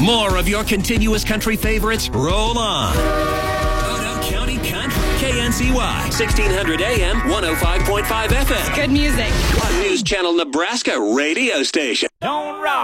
More of your continuous country favorites roll on. Odo County Country. KNCY, 1600 AM, 105.5 FM. Good music. On News Channel Nebraska radio station. Don't rock.